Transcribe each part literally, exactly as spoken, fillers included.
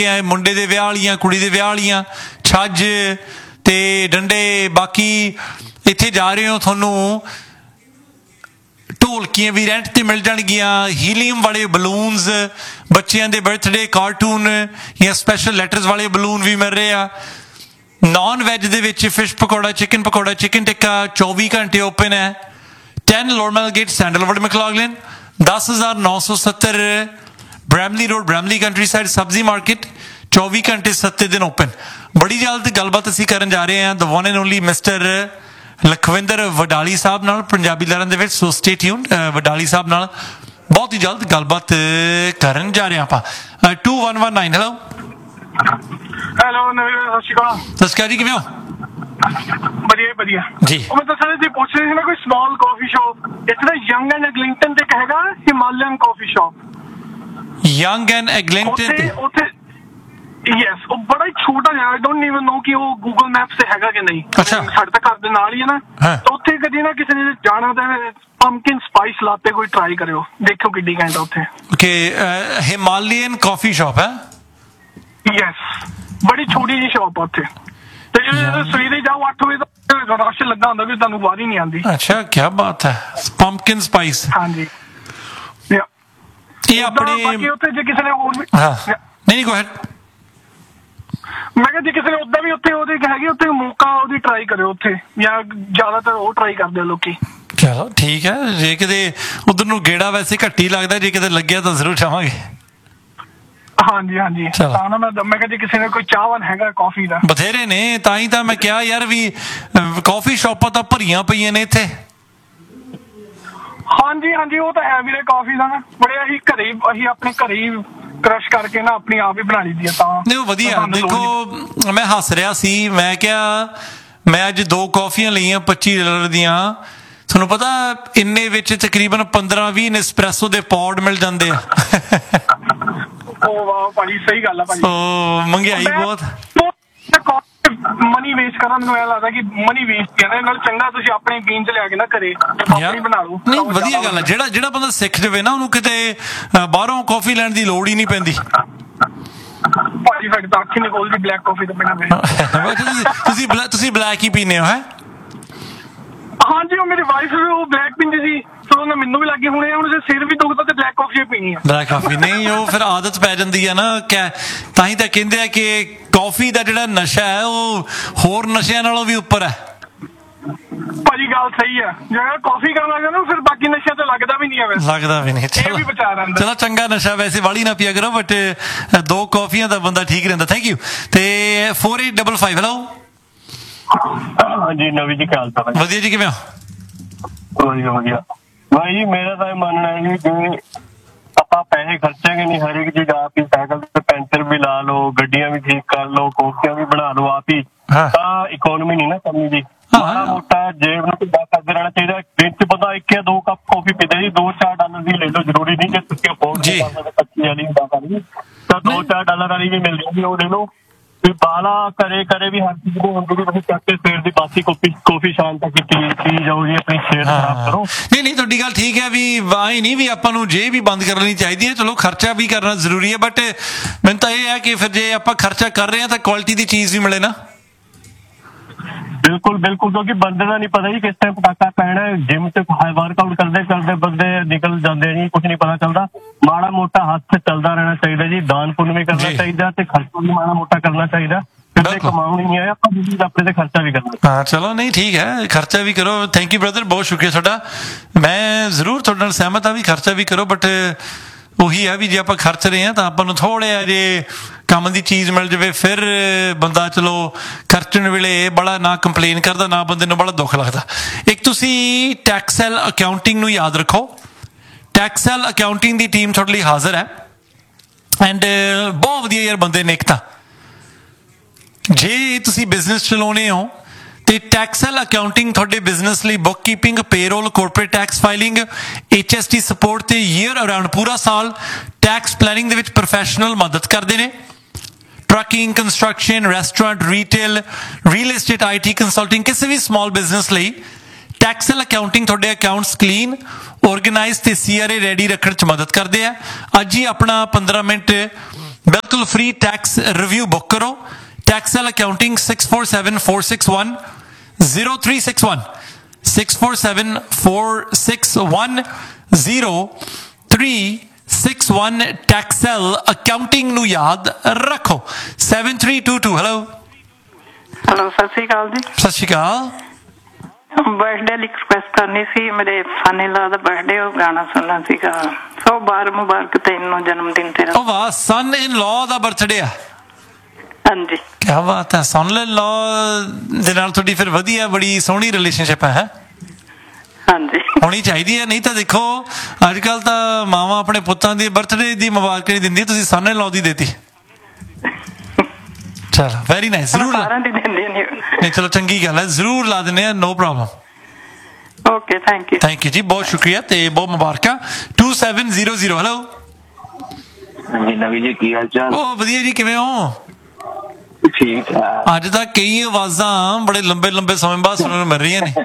ਮੁੰਡੇ ਦੇ ਵਿਆਹ ਵਾਲੀਆਂ, ਕੁੜੀ ਦੇ ਵਿਆਹ ਵਾਲੀਆਂ, ਛੱਜ ਤੇ ਡੰਡੇ। ਬਾਕੀ ਇੱਥੇ ਜਾ ਰਹੇ ਹੋ ਤੁਹਾਨੂੰ ਢੋਲਕੀਆਂ ਵੀ ਰੈਂਟ ਤੇ ਮਿਲ ਜਾਣਗੀਆਂ, ਹੀਲੀਅਮ ਵਾਲੇ ਬਲੂਨਸ, ਬੱਚਿਆਂ ਦੇ ਬਰਥਡੇ ਕਾਰਟੂਨ ਜਾਂ ਸਪੈਸ਼ਲ ਲੈਟਰਸ ਵਾਲੇ ਬਲੂਨ ਵੀ ਮਿਲ ਰਹੇ ਆ। ਨੌਨ ਵੈਜ ਦੇ ਵਿੱਚ fish pakora, chicken pakora, chicken ਟਿੱਕਾ ਚੌਵੀ ਘੰਟੇ ਓਪਨ ਹੈ। Ten ਲੋਰਮਲ gate, sandalwood, ਮੈਕਲੌਗਲਿਨ। ਦਸ ਹਜ਼ਾਰ ਨੌ ਸੌ ਸੱਤਰ Bramley road, Bramley country side, ਸਬਜ਼ੀ ਮਾਰਕੀਟ, ਚੌਵੀ ਘੰਟੇ ਸੱਤੇ ਦਿਨ ਓਪਨ। ਬੜੀ ਜਲਦ ਗੱਲਬਾਤ ਅਸੀਂ ਕਰਨ ਜਾ ਰਹੇ ਹਾਂ the one and only mister Lakhwinder Wadali ਸਾਹਿਬ ਨਾਲ, ਪੰਜਾਬੀ ਲਹਿਰਾਂ ਦੇ ਵਿੱਚ। ਸੋ ਸਟੇ ਟਿਊਨਡ, ਵਡਾਲੀ ਸਾਹਿਬ ਨਾਲ ਬਹੁਤ ਹੀ ਜਲਦ ਗੱਲਬਾਤ ਕਰਨ ਜਾ ਰਹੇ ਹਾਂ ਆਪਾਂ। To one one nine hello hello ਨਵੀਂ, ਸਤਿ ਸ਼੍ਰੀ ਅਕਾਲ। ਸਤਿ ਸ਼੍ਰੀ ਅਕਾਲ ਜੀ, ਕਿਵੇਂ ਹੋ? ਵਧੀਆ ਵਧੀਆ ਜੀ। ਉਹ ਮੈਂ ਦੱਸਣਾ ਸੀ, ਪੁੱਛ ਰਹੀ ਸੀ ਨਾ ਕੋਈ ਸਮਾਲ ਕਾਫੀ ਸ਼ਾਪ ਇੱਥੇ ਨਾ ਯੰਗ ਐਂਡ ਐਗਲਿੰਗਟਨ ਤੇ ਕਹੇਗਾ Himalayan coffee shop. Young and ਐਗਲਿੰਗਟਨ ਤੇ ਉੱਥੇ ਯੈਸ, ਉਹ ਬੜਾ ਹੀ ਛੋਟਾ ਜਿਹਾ, ਆਈ ਡੋਨਟ ਈਵਨ ਨੋ ਕਿ ਉਹ ਗੂਗਲ ਮੈਪਸ ਤੇ ਹੈਗਾ ਕਿ ਨਹੀਂ। ਅੱਛਾ। ਸਾਡੇ ਤਾਂ ਘਰ ਦੇ ਨਾਲ ਹੀ ਹੈ ਨਾ, ਤਾਂ ਉੱਥੇ ਕਦੀ ਨਾ ਕਿਸੇ ਨੇ ਜਾਣਾ ਤਾਂ ਪੰਪਕਿਨ ਸਪਾਈਸ ਲਾਤੇ ਕੋਈ ਟਰਾਈ ਕਰਿਓ, ਦੇਖਿਓ ਕਿੱਡੀ ਘੈਂਟ ਆ ਉੱਥੇ। ਓਕੇ, ਹਿਮਾਲਯਨ ਕਾਫੀ ਸ਼ਾਪ ਹੈ। ਯੈਸ, ਬੜੀ ਛੋਟੀ ਜਿਹੀ ਸ਼ਾਪ ਆ ਉੱਥੇ, ਤੇ ਜਦੋਂ ਸਵੇਰੇ ਜਾਓ ਅੱਠ ਵਜੇ ਤੱਕ ਰਸ਼ ਲੱਗਾ ਹੁੰਦਾ ਵੀ ਤੁਹਾਨੂੰ ਵਾਰੀ ਨਹੀਂ ਆਉਂਦੀ। ਅੱਛਾ, ਕੀ ਬਾਤ ਹੈ। ਪੰਪਕਿਨ ਸਪਾਈਸ, ਹਾਂਜੀ। ਇਹ ਆਪਣੇ ਉੱਥੇ ਜੇ ਕਿਸੇ ਨੇ ਹੋਰ ਵੀ, ਨਹੀਂ ਗੋ ਹੈਡ। ਮੈਂ ਕਿਹਾ ਜੇ ਕਿਸੇ ਨੇ ਉਦਾਂ ਵੀ ਉੱਥੇ ਉਹਦੇ ਹੈਗੀ ਉੱਥੇ ਮੌਕਾ, ਉਹਦੀ ਟਰਾਈ ਕਰਿਓ ਉੱਥੇ, ਜਾਂ ਜ਼ਿਆਦਾਤਰ ਉਹ ਟਰਾਈ ਕਰਦੇ ਆ ਲੋਕੀ। ਚਲੋ ਠੀਕ ਹੈ, ਜੇ ਕਿਤੇ ਉਧਰ ਨੂੰ ਗੇੜਾ ਵੈਸੇ ਘੱਟ ਹੀ ਲੱਗਦਾ, ਜੇ ਕਿਤੇ ਲੱਗਿਆ ਤਾਂ ਜ਼ਰੂਰ ਚਾਹਾਂਗੇ। ਹਾਂਜੀ ਹਾਂਜੀ, ਤਾਂ ਨਾ ਮੈਂ ਮੈਂ ਕਿਹਾ ਜੇ ਕਿਸੇ ਨੇ ਕੋਈ ਚਾਹਵਾਨ ਹੈਗਾ ਕਾਫੀ ਦਾ, ਬਥੇਰੇ ਨੇ, ਤਾਂ ਹੀ ਤਾਂ ਮੈਂ ਕਿਹਾ ਯਾਰ ਵੀ ਕਾਫੀ ਸ਼ਾਪਾਂ ਤਾਂ ਭਰੀਆਂ ਪਈਆਂ ਨੇ ਇੱਥੇ। ਹਾਂਜੀ ਹਾਂਜੀ, ਉਹ ਤਾਂ ਹੈ ਵੀਰੇ, ਕਾਫੀ ਦਾ ਨਾ ਬੜੇ ਅਸੀਂ ਘਰੇ ਅਸੀਂ ਆਪਣੇ ਘਰੇ ਹੀ ਕ੍ਰਸ਼ ਕਰਕੇ ਨਾ ਆਪਣੀ ਆਪ ਹੀ ਬਣਾ ਲਈ ਦੀ ਆ। ਤਾਂ ਨਹੀਂ, ਉਹ ਵਧੀਆ। ਦੇਖੋ ਮੈਂ ਹੱਸ ਰਿਹਾ ਸੀ, ਮੈਂ ਕਿਹਾ ਮੈਂ ਅੱਜ ਦੋ ਕਾਫੀਆਂ ਲਈਆਂ ਪੱਚੀ ਡਾਲਰ ਦੀਆਂ। ਤੁਹਾਨੂੰ ਪਤਾ ਇੰਨੇ ਵਿੱਚ ਤਕਰੀਬਨ ਪੰਦਰਾਂ ਵੀਹ ਨੈਸਪ੍ਰੈਸੋ ਦੇ ਪੌਡ ਮਿਲ ਜਾਂਦੇ ਆ। ਉਹ ਵਾਹ ਭਾਜੀ, ਸਹੀ ਗੱਲ ਆ ਭਾਜੀ। ਉਹ ਮਹਿੰਗਾਈ ਬਹੁਤ, ਮਨੀ ਵੇਸਟ ਕਰਨ ਮੈਨੂੰ ਐਂ ਲੱਗਦਾ ਕਿ ਮਨੀ ਵੇਸਟ ਹੈ, ਨਾਲ ਚੰਗਾ ਤੁਸੀਂ ਆਪਣੇ ਬੀਨਸ ਲਿਆ ਕੇ ਨਾ ਘਰੇ ਆਪਣੀ ਬਣਾ ਲਓ। ਨਹੀਂ, ਵਧੀਆ ਗੱਲ ਹੈ। ਜਿਹੜਾ ਜਿਹੜਾ ਬੰਦਾ ਸਿੱਖ ਜਾਵੇ ਨਾ, ਉਹਨੂੰ ਕਿਤੇ ਬਾਹਰੋਂ ਕਾਫੀ ਲੈਣ ਦੀ ਲੋੜ ਹੀ ਨਹੀਂ ਪੈਂਦੀ। ਭਾਜੀ ਸਾਡੇ ਤਾਂ ਅੱਖੀ ਨਿਕੋਲ ਦੀ ਬਲੈਕ ਕਾਫੀ ਤੋਂ ਬਿਨਾਂ। ਤੁਸੀਂ ਤੁਸੀਂ ਬਲੈਕ ਹੀ ਪੀਂਦੇ ਹੋ? ਹੈ ਹਾਂਜੀ, ਉਹ ਮੇਰੀ ਵਾਈਫ ਵੀ ਉਹ ਬਲੈਕ ਪੀਂਦੀ ਸੀ, ਫਿਰ ਉਹਨੇ ਮੈਨੂੰ ਵੀ ਲੱਗੀ ਹੁਣ ਹੁਣ ਜੇ ਸਿਰ ਵੀ ਦੁਖਦਾ ਤੇ ਬਲੈਕ ਕਾਫੀ ਪੀਣੀ ਆ। ਬਲੈਕ ਕਾਫੀ ਨਹੀਂ, ਉਹ ਫਿਰ ਆਦਤ ਪੈ ਜਾਂਦੀ ਹੈ ਨਾ। ਤਾਂ ਹੀ ਤਾਂ ਕਹਿੰਦੇ ਆ ਕਿ ਕਾਫੀ ਦਾ ਜਿਹੜਾ ਨਸ਼ਾ ਹੈ ਉਹ ਹੋਰ ਨਸ਼ਿਆਂ ਨਾਲੋਂ ਵੀ ਉੱਪਰ ਹੈ। ਭਾਜੀ ਗੱਲ ਸਹੀ ਆ, ਜਿਹੜਾ ਕਾਫੀ ਕਰਨ ਲੱਗ ਜਾਂਦਾ ਫਿਰ ਬਾਕੀ ਨਸ਼ਿਆਂ ਤੇ ਲੱਗਦਾ ਵੀ ਨਹੀਂ ਆ। ਵੈਸੇ ਲੱਗਦਾ ਵੀ ਨਹੀਂ। ਇਹ ਵੀ ਵਿਚਾਰ ਆਉਂਦਾ। ਚਲੋ ਚੰਗਾ ਨਸ਼ਾ, ਵੈਸੇ ਵਾਲੀ ਨਾ ਪੀਆ ਕਰੋ, ਬਟ ਦੋ ਕਾਫੀਆਂ ਦਾ ਬੰਦਾ ਠੀਕ ਰਹਿੰਦਾ। Thank you. ਤੇ four eight double five hello. ਹਾਂਜੀ ਨਵੀਂ ਜੀ, ਖਿਆਲ ਤਾਂ ਵਧੀਆ ਜੀ, ਕਿਵੇਂ ਹੋ? ਵਧੀਆ ਵਧੀਆ ਭਾਈ ਜੀ, ਮੇਰਾ ਤਾਂ ਇਹ ਮੰਨਣਾ ਹੈ ਜੀ ਜੇ ਆਪਾਂ ਪੈਸੇ ਖਰਚਾਂਗੇ ਨਹੀਂ, ਹਰ ਇੱਕ ਚੀਜ਼ ਆਪ ਹੀ, ਸਾਈਕਲ ਤੇ ਪੈਂਚਰ ਵੀ ਲਾ ਲਓ, ਗੱਡੀਆਂ ਵੀ ਠੀਕ ਕਰ ਲਓ, ਕੋਫੀਆਂ ਵੀ ਬਣਾ ਲਓ ਆਪ ਹੀ, ਤਾਂ ਇਕੋਨਮੀ ਨਹੀਂ ਨਾ ਕਰਨੀ ਜੀ। ਮਾੜਾ ਮੋਟਾ ਜੇਬ ਨੂੰ ਢਿੱਡਾ ਕਰਦੇ ਰਹਿਣਾ ਚਾਹੀਦਾ। ਦਿਨ ਚ ਬੰਦਾ ਇੱਕ ਜਾਂ ਦੋ ਕੱਪ ਕਾਫੀ ਪੀਂਦਾ ਜੀ, ਦੋ ਚਾਰ ਡਾਲਰ ਦੀ ਲੈ ਲਓ, ਜ਼ਰੂਰੀ ਨਹੀਂ ਜੇ ਤੁਸੀਂ ਅਫੋਰਡ ਨਹੀਂ ਕਰ ਸਕਦੇ ਪੱਚੀ ਵਾਲੀ ਤਾਂ ਦੋ ਚਾਰ ਡਾਲਰ ਵਾਲੀ ਵੀ ਮਿਲ ਜਾਂਦੀ, ਉਹ ਲੈ ਲਓ। ਵੀ ਬਾਲਾ ਕਰੇ ਕਰੇ ਵੀ ਹਰ ਚੀਜ਼ ਨੂੰ ਹੁੰਦੀ, ਤੁਸੀਂ ਚੱਕ ਕੇ ਸਵੇਰ ਦੀ ਬਾਸੀ ਕਾਫੀ ਕਾਫੀ ਸ਼ਾਮ ਤੱਕ ਪੀ ਜਾਓ ਜੀ, ਆਪਣੀ ਸਿਹਤ ਖਰਾਬ ਕਰੋ। ਨਹੀਂ ਨਹੀਂ, ਤੁਹਾਡੀ ਗੱਲ ਠੀਕ ਹੈ ਵੀ ਵਾਹੀ ਨਹੀਂ ਵੀ ਆਪਾਂ ਨੂੰ ਜੇਬ ਵੀ ਬੰਦ ਕਰ ਲੈਣੀ ਚਾਹੀਦੀ ਹੈ। ਚਲੋ ਖਰਚਾ ਵੀ ਕਰਨਾ ਜ਼ਰੂਰੀ ਹੈ, ਬਟ ਮੈਨੂੰ ਤਾਂ ਇਹ ਹੈ ਕਿ ਫਿਰ ਜੇ ਆਪਾਂ ਖਰਚਾ ਕਰ ਰਹੇ ਹਾਂ ਤਾਂ ਕੁਆਲਿਟੀ ਦੀ ਚੀਜ਼ ਵੀ ਮਿਲੇ ਨਾ। ਬਿਲਕੁਲ ਬਿਲਕੁਲ, ਕਿਉਂਕਿ ਬੰਦੇ ਦਾ ਨਹੀਂ ਪਤਾ ਜੀ ਕਿਸ ਟਾਈਮ ਪਟਾਕਾ ਪੈਣਾ। ਜਿਮ ਚ ਵਰਕਆਊਟ ਕਰਦੇ ਕਰਦੇ ਬੰਦੇ ਨਿਕਲ ਜਾਂਦੇ ਜੀ, ਕੁਛ ਨਹੀਂ ਪਤਾ ਚੱਲਦਾ। ਮਾੜਾ ਮੋਟਾ ਹੱਥ ਚੱਲਦਾ ਰਹਿਣਾ ਚਾਹੀਦਾ ਜੀ, ਦਾਨ ਪੁੰਨ ਵੀ ਕਰਨਾ ਚਾਹੀਦਾ ਤੇ ਖਰਚਾ ਵੀ ਮਾੜਾ ਮੋਟਾ ਕਰਨਾ ਚਾਹੀਦਾ। ਕਮਾਉਣੀ ਨਹੀਂ ਹੈ ਆਪਾਂ, ਆਪਣੇ ਤੇ ਖਰਚਾ ਵੀ ਕਰਨਾ। ਹਾਂ ਚਲੋ, ਨਹੀਂ ਠੀਕ ਹੈ, ਖਰਚਾ ਵੀ ਕਰੋ। ਥੈਂਕ ਯੂ ਬ੍ਰਦਰ, ਬਹੁਤ ਸ਼ੁਕਰੀਆ ਤੁਹਾਡਾ। ਮੈਂ ਜ਼ਰੂਰ ਤੁਹਾਡੇ ਨਾਲ ਸਹਿਮਤ ਹਾਂ ਵੀ ਖਰਚਾ ਵੀ ਕਰੋ, ਬਟ ਉਹੀ ਹੈ ਵੀ ਜੇ ਆਪਾਂ ਖਰਚ ਰਹੇ ਹਾਂ ਤਾਂ ਆਪਾਂ ਨੂੰ ਥੋੜ੍ਹਾ ਜੇ ਕੰਮ ਦੀ ਚੀਜ਼ ਮਿਲ ਜਾਵੇ, ਫਿਰ ਬੰਦਾ ਚਲੋ ਖਰਚਣ ਵੇਲੇ ਬੜਾ ਨਾ ਕੰਪਲੇਨ ਕਰਦਾ, ਨਾ ਬੰਦੇ ਨੂੰ ਬੜਾ ਦੁੱਖ ਲੱਗਦਾ। ਇੱਕ ਤੁਸੀਂ ਟੈਕਸੈਲ ਅਕਾਊਂਟਿੰਗ ਨੂੰ ਯਾਦ ਰੱਖੋ। ਟੈਕਸੈਲ ਅਕਾਊਂਟਿੰਗ ਦੀ ਟੀਮ ਤੁਹਾਡੇ ਲਈ ਹਾਜ਼ਰ ਹੈ, ਐਂਡ ਬਹੁਤ ਵਧੀਆ ਯਾਰ ਬੰਦੇ ਨੇ। ਇੱਕ ਤਾਂ ਜੇ ਤੁਸੀਂ ਬਿਜ਼ਨਸ ਚਲਾਉਣੇ ਹੋ ਤੇ ਟੈਕਸੈਲ ਅਕਾਊਂਟਿੰਗ ਤੁਹਾਡੇ ਬਿਜ਼ਨਸ ਲਈ book keeping, payroll, corporate tax filing, H S T support ਤੇ ਈਅਰ ਅਰਾਊਂਡ ਪੂਰਾ ਸਾਲ ਟੈਕਸ ਪਲੈਨਿੰਗ ਦੇ ਵਿੱਚ ਪ੍ਰੋਫੈਸ਼ਨਲ ਮਦਦ ਕਰਦੇ ਨੇ। Trucking, construction, restaurant, retail, real estate, I T consulting, ਕਿਸੇ ਵੀ ਸਮਾਲ ਬਿਜ਼ਨਸ ਲਈ ਟੈਕਸੈਲ ਅਕਾਊਂਟਿੰਗ ਤੁਹਾਡੇ ਅਕਾਊਂਟਸ ਕਲੀਨ, ਔਰਗੇਨਾਈਜ਼ ਤੇ ਸੀ ਆਰ ਏ ਰੈਡੀ ਰੱਖਣ 'ਚ ਮਦਦ ਕਰਦੇ ਆ। ਅੱਜ ਹੀ ਆਪਣਾ ਪੰਦਰਾਂ ਮਿੰਟ ਬਿਲਕੁਲ ਫ੍ਰੀ ਟੈਕਸ ਰਿਵਿਊ ਬੁੱਕ ਕਰੋ। ਟੈਕਸਲ accounting six four seven four six one zero three six one six four seven four six one zero three six one ਟੈਕਸਲ accounting ਨੂੰ ਯਾਦ ਰੱਖੋ। Seven three two to. Hello hello, ਸਤਿ ਸ਼੍ਰੀ ਅਕਾਲ ਜੀ। ਸਤਿ ਸ਼੍ਰੀ ਅਕਾਲ। Birthday ਲਈ request ਕਰਨੀ ਸੀ। ਮੇਰੇ ਫਨ-ਇਨ-ਲਾ ਦਾ ਬਰਥਡੇ, ਉਹ ਗਾਣਾ ਸੁਣਨਾ ਸੀਗਾ। ਸੌ ਬਾਰ ਮੁਬਾਰਕ ਤੈਨੂੰ ਜਨਮ ਦਿਨ ਤੇਰਾ। ਉਹ ਵਾਹ, ਸਨ ਇਨ ਲਾ ਦਾ ਬਰਥਡੇ ਆ। ਹਾਂਜੀ, ਕਿਆ ਬਾਤ ਹੈ। ਸਨ ਇਨ ਲਾ ਦੇ ਨਾਲ ਤੁਹਾਡੀ ਫਿਰ ਵਧੀਆ ਬੜੀ ਸੋਹਣੀ ਰਿਲੇਸ਼ਨਸ਼ਿਪ ਹੈ। ਹਾਂਜੀ, ਹੋਣੀ ਚਾਹੀਦੀ ਹੈ। ਨਹੀਂ ਤਾਂ ਦੇਖੋ ਅੱਜ ਕੱਲ ਤਾਂ ਮਾਵਾਂ ਆਪਣੇ ਪੁੱਤਾਂ ਦੀ ਬਰਥਡੇ ਦੀ ਮੁਬਾਰਕ ਨਹੀਂ ਦਿੰਦੀ, ਤੁਸੀਂ ਸਨ ਇਨ ਲਾ ਦੀ ਦੇਤੀ। ਚਲੋ ਵੈਰੀ ਨਾਈਸ। ਜ਼ਰੂਰ ਸਾਰਿਆਂ ਦੀ ਦਿੰਦੀ ਨਹੀਂ। ਨਹੀਂ ਚਲੋ ਚੰਗੀ ਗੱਲ ਹੈ, ਜ਼ਰੂਰ ਲਾ ਦਿੰਦੇ ਆ, no problem. Okay, thank you. Thank you ਜੀ, ਬਹੁਤ ਸ਼ੁਕਰੀਆ ਤੇ ਬਹੁਤ ਮੁਬਾਰਕਾਂ। To seven zero zero. Hello ਹਾਂਜੀ ਨਵੀਂ ਜੀ, ਕੀ ਹਾਲ ਚਾਲ? ਉਹ ਵਧੀਆ ਜੀ, ਕਿਵੇਂ ਹੋ? ਠੀਕ ਆ। ਅੱਜ ਤਾਂ ਕਈ ਆਵਾਜ਼ਾਂ ਬੜੇ ਲੰਬੇ ਲੰਬੇ ਸਮੇਂ ਬਾਅਦ ਸੁਣਨ ਨੂੰ ਮਿਲ ਰਹੀਆਂ ਨੇ।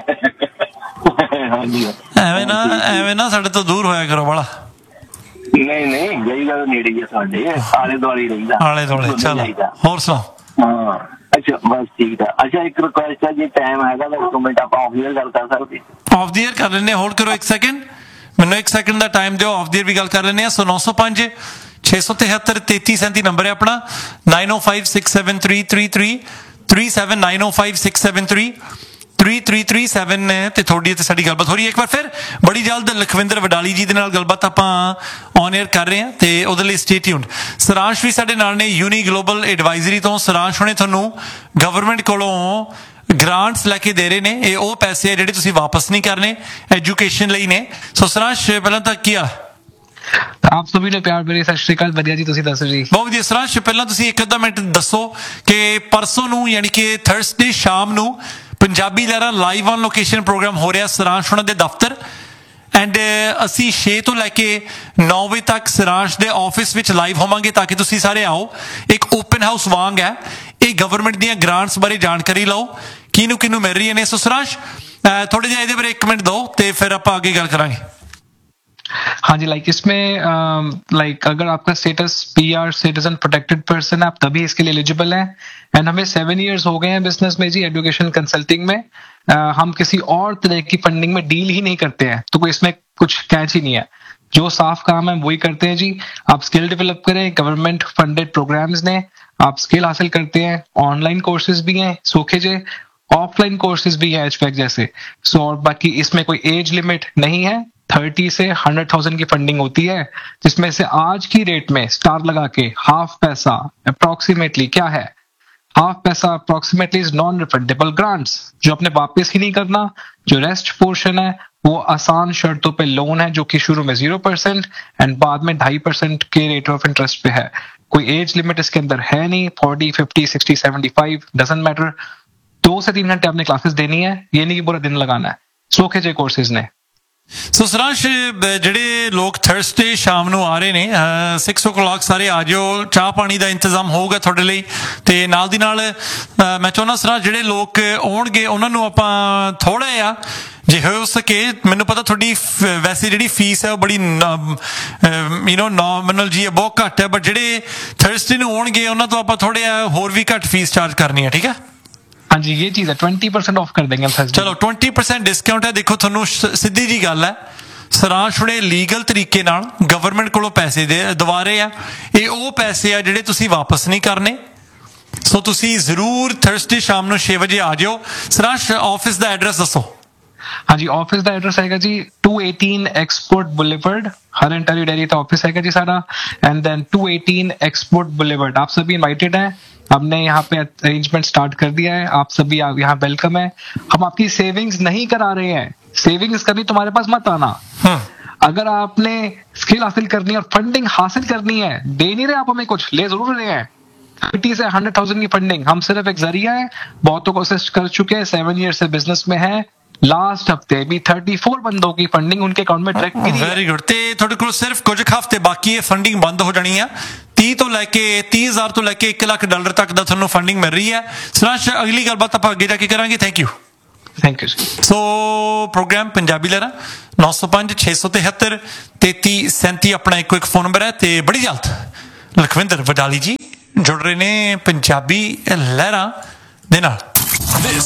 ਹਾਂਜੀ, ਐਵੇਂ ਨਾ ਐਵੇਂ ਨਾ ਸਾਡੇ ਤੋਂ ਦੂਰ ਹੋਇਆ ਕਰੋ ਬੜਾ। ਨਹੀਂ ਨਹੀਂ, ਗਈ ਗੱਲ ਨੇੜੇ ਹੀ ਆ, ਸਾਡੇ ਆਲੇ ਦੁਆਲੇ ਰਹਿੰਦਾ। ਆਲੇ ਦੁਆਲੇ। ਚਲੋ ਹੋਰ ਸੁਣਾਓ। ਹਾਂ ਅੱਛਾ, ਬਸ ਠੀਕ ਆ। ਅੱਛਾ, ਇੱਕ ਰਿਕੁਐਸਟ ਹੈ, ਜੇ ਟਾਈਮ ਹੈਗਾ ਤਾਂ ਇੱਕ ਮਿੰਟ ਆਪਾਂ ਆਫ ਈਅਰ ਗੱਲ ਕਰ ਸਕਦੇ? ਆਫ ਦੀ ਏਅਰ ਕਰ ਲੈਂਦੇ ਹਾਂ। ਹੋਲਡ ਕਰੋ ਇੱਕ ਸੈਕਿੰਡ, ਮੈਨੂੰ ਇੱਕ ਸੈਕਿੰਡ ਦਾ ਟਾਈਮ ਦਿਓ। ਆਫ ਦੀ ਏਅਰ ਵੀ ਗੱਲ ਕਰ ਲੈਂਦੇ ਹਾਂ। ਸੋ ਨੌ ਸੌ ਪੰਜ ਛੇ ਸੌ ਤਿਹੱਤਰ ਤੇਤੀ ਸੈਂਤੀ ਨੰਬਰ ਹੈ ਆਪਣਾ। ਨਾਈਨ ਓ five six seven three three three three seven nine ਓ five six seven three three three three seven ਤੇ ਤੁਹਾਡੀ ਤੇ ਸਾਡੀ ਗੱਲਬਾਤ ਹੋ ਰਹੀ ਹੈ। ਇੱਕ ਵਾਰ ਫਿਰ ਬੜੀ ਜਲਦ ਲਖਵਿੰਦਰ ਵਡਾਲੀ ਜੀ ਦੇ ਨਾਲ ਗੱਲਬਾਤ ਆਪਾਂ ਔਨ ਏਅਰ ਕਰ ਰਹੇ ਹਾਂ ਤੇ ਉਹਦੇ ਲਈ ਸਟੇ ਟਿਊਨਡ। ਸਰਾਂਸ਼ ਵੀ ਸਾਡੇ ਨਾਲ ਨੇ ਯੂਨੀ ਗਲੋਬਲ ਐਡਵਾਈਜ਼ਰੀ ਤੋਂ। ਸਰਾਂਸ਼ ਹੁਣੇ ਤੁਹਾਨੂੰ ਗਵਰਨਮੈਂਟ ਕੋਲੋਂ ਗ੍ਰਾਂਟਸ ਲੈ ਕੇ ਦੇ ਰਹੇ ਨੇ। ਇਹ ਉਹ ਪੈਸੇ ਆ ਜਿਹੜੇ ਤੁਸੀਂ ਵਾਪਸ ਨਹੀਂ ਕਰਨੇ, ਐਜੂਕੇਸ਼ਨ ਲਈ ਨੇ। ਸੋ ਸਰਾਂਸ਼ ਪਹਿਲਾਂ ਤਾਂ ਕੀ ਆ? ਆਪ ਸਭੀ ਨੂੰ ਪਿਆਰ ਭਰੀ ਸਤਿ ਸ਼੍ਰੀ ਅਕਾਲ। ਵਧੀਆ ਜੀ, ਤੁਸੀਂ ਦੱਸੋ ਜੀ? ਬਹੁਤ ਵਧੀਆ। ਸਰਾਂਸ਼ ਪਹਿਲਾਂ ਤੁਸੀਂ ਇੱਕ ਅੱਧਾ ਮਿੰਟ ਦੱਸੋ ਕਿ ਪਰਸੋਂ ਨੂੰ ਯਾਨੀ ਕਿ ਥਰਸਡੇ ਸ਼ਾਮ ਨੂੰ ਪੰਜਾਬੀ ਲਹਿਰਾਂ ਲਾਈਵ ਔਨ ਲੋਕੇਸ਼ਨ ਪ੍ਰੋਗਰਾਮ ਹੋ ਰਿਹਾ ਸਰਾਂਸ਼ ਉਹਨਾਂ ਦੇ ਦਫ਼ਤਰ। ਐਂਡ ਅਸੀਂ ਛੇ ਤੋਂ ਲੈ ਕੇ ਨੌ ਵਜੇ ਤੱਕ ਸਰਾਂਸ਼ ਦੇ ਆਫਿਸ ਵਿੱਚ ਲਾਈਵ ਹੋਵਾਂਗੇ ਤਾਂ ਕਿ ਤੁਸੀਂ ਸਾਰੇ ਆਓ। ਇੱਕ ਓਪਨ ਹਾਊਸ ਵਾਂਗ ਹੈ ਇਹ। ਗਵਰਨਮੈਂਟ ਦੀਆਂ ਗ੍ਰਾਂਟਸ ਬਾਰੇ ਜਾਣਕਾਰੀ ਲਓ, ਕਿਹਨੂੰ ਕਿਹਨੂੰ ਮਿਲ ਰਹੀਆਂ ਨੇ। ਸੋ ਸਰਾਂਸ਼ ਥੋੜੇ ਜਿਹਾ ਇਹਦੇ ਬਾਰੇ ਇੱਕ ਮਿੰਟ ਦਿਓ ਤੇ ਫਿਰ ਆਪਾਂ ਅੱਗੇ ਗੱਲ ਕਰਾਂਗੇ। हाँ जी, लाइक इसमें लाइक अगर आपका status PR citizen protected person है, आप तभी इसके लिए एलिजिबल हैं। एंड हमें सेवन इयर्स हो गए हैं बिजनेस में जी, एजुकेशन कंसल्टिंग में। uh, हम किसी और तरह की फंडिंग में डील ही नहीं करते हैं, तो कोई इसमें कुछ कैच ही नहीं है। जो साफ काम है वही करते हैं जी। आप स्किल डेवलप करें, गवर्नमेंट फंडेड प्रोग्राम्स ने आप स्किल हासिल करते हैं। ऑनलाइन कोर्सेज भी हैं सोखे जे, ऑफलाइन कोर्सेज भी हैं एचपैक जैसे। सो और बाकी इसमें कोई एज लिमिट नहीं है। थर्टी से हंड्रेड थाउजेंड की फंडिंग होती है, जिसमें से आज की रेट में स्टार लगा के हाफ पैसा अप्रोक्सीमेटली क्या है, हाफ पैसा approximately is non refundable grants, जो आपने वापस ही नहीं करना। जो रेस्ट पोर्शन है वो आसान शर्तों पे लोन है, जो कि शुरू में जीरो परसेंट एंड बाद में ढाई परसेंट के रेट ऑफ इंटरेस्ट पे है। कोई एज लिमिट इसके अंदर है नहीं। Forty fifty sixty seventy five doesn't matter. दो से तीन घंटे आपने क्लासेस देनी है, ये नहीं कि पूरा दिन लगाना है। सोखे जे कोर्सेज ने। ਸੋ ਸਰਾਂਸ਼ ਜਿਹੜੇ ਲੋਕ ਥਰਸਡੇ ਸ਼ਾਮ ਨੂੰ ਆ ਰਹੇ ਨੇ ਸਿਕਸ ਓ ਕਲਾਕ ਸਾਰੇ ਆ ਜਾਓ। ਚਾਹ ਪਾਣੀ ਦਾ ਇੰਤਜ਼ਾਮ ਹੋਊਗਾ ਤੁਹਾਡੇ ਲਈ ਤੇ ਨਾਲ ਦੀ ਨਾਲ ਮੈਂ ਚਾਹੁੰਦਾ ਸਰਾਂਸ਼ ਜਿਹੜੇ ਲੋਕ ਆਉਣਗੇ ਉਹਨਾਂ ਨੂੰ ਆਪਾਂ ਥੋੜਾ ਜਿਹਾ ਜੇ ਹੋ ਸਕੇ, ਮੈਨੂੰ ਪਤਾ ਤੁਹਾਡੀ ਵੈਸੇ ਜਿਹੜੀ ਫੀਸ ਹੈ ਉਹ ਬੜੀ ਯੂ ਨੋ ਨੋਮੀਨਲ ਜੀ ਬਹੁਤ ਘੱਟ ਹੈ, ਬਟ ਜਿਹੜੇ ਥਰਸਡੇ ਨੂੰ ਆਉਣਗੇ ਉਹਨਾਂ ਤੋਂ ਆਪਾਂ ਥੋੜਾ ਜਿਹਾ ਹੋਰ ਵੀ ਘੱਟ ਫੀਸ ਚਾਰਜ ਕਰਨੀ ਹੈ। ਠੀਕ ਹੈ? हाँ जी, ये चीज है, ट्वेंटी परसेंट ऑफ कर देंगे हम। चलो ट्वेंटी परसेंट डिस्काउंट है। देखो ਤੁਹਾਨੂੰ ਸਿੱਧੀ ਜੀ ਗੱਲ ਹੈ, ਸਰਾਂਸ਼ ਹੁਣੇ ਲੀਗਲ ਤਰੀਕੇ ਨਾਲ ਗਵਰਨਮੈਂਟ ਕੋਲੋਂ ਪੈਸੇ ਦੇ ਦਵਾ ਰਹੇ ਆ। ਇਹ ਉਹ ਪੈਸੇ ਆ ਜਿਹੜੇ ਤੁਸੀਂ ਵਾਪਸ ਨਹੀਂ ਕਰਨੇ। ਸੋ ਤੁਸੀਂ ਜ਼ਰੂਰ ਥਰਸਡੇ ਸ਼ਾਮ ਨੂੰ ਛੇ ਵਜੇ ਆ ਜਾਓ। ਸਰਾਂਸ਼ ਆਫਿਸ ਦਾ ਐਡਰੈਸ ਦੱਸੋ। हाँ जी, ऑफिस का एड्रेस है जी to eighteen export boulevard, her interview dairy का ऑफिस है जी सारा। And then to eighteen export boulevard, आप सभी इनवाइटेड हैं। हमने यहाँ पे अरेंजमेंट स्टार्ट कर दिया है, आप सभी यहाँ वेलकम है। हम आपकी सेविंग्स नहीं करा रहे हैं, सेविंग्स करनी तुम्हारे पास मत आना। अगर आपने स्किल हासिल करनी है और फंडिंग हासिल करनी है, दे नहीं रहे आप हमें कुछ, ले जरूर रहे हैं। थर्टी से हंड्रेड थाउजेंड की फंडिंग हम सिर्फ एक जरिया है। बहुतों को असिस्ट कर चुके हैं, सेवन ईयर से बिजनेस में है। ਲਾਸਟ ਹਫਤੇ ਵੀ थर्टी फोर ਬੰਦੋਂ ਦੀ ਫੰਡਿੰਗ ਉਨਕੇ ਅਕਾਊਂਟ में डायरेक्ट गिरी। Very good. ਤੇ ਤੁਹਾਡੇ ਕੋਲ ਸਿਰਫ ਕੁਝ ਹਫ਼ਤੇ ਬਾਕੀ ਹੈ, ਫੰਡਿੰਗ ਬੰਦ ਹੋ ਜਾਣੀ ਆ। ਤੀਹ ਤੋਂ ਲੈ ਕੇ ਤੀਹ ਹਜ਼ਾਰ ਤੋਂ ਲੈ ਕੇ ਇੱਕ ਲੱਖ ਡਾਲਰ ਤੱਕ ਦਾ ਤੁਹਾਨੂੰ ਫੰਡਿੰਗ ਮਿਲ ਰਹੀ ਹੈ। ਸਰਾਂਸ਼ ਅਗਲੀ ਗੱਲਬਾਤ ਆਪਾਂ ਅੱਗੇ ਜਾ ਕੇ ਕਰਾਂਗੇ। Thank you. Thank you. So programme Punjabi ਲਹਿਰਾਂ ਨੌ ਸੌ ਪੰਜ ਛੇ ਸੌ ਤਿਹੱਤਰ ਤੇਤੀ ਸੈਂਤੀ ਆਪਣਾ ਇੱਕੋ ਇੱਕ ਫੋਨ ਨੰਬਰ ਹੈ ਤੇ ਬੜੀ ਜਲਦ ਲਖਵਿੰਦਰ ਵਡਾਲੀ ਜੀ ਜੁੜ ਰਹੇ ਨੇ ਪੰਜਾਬੀ ਲਹਿਰਾਂ ਦੇ ਨਾਲ। This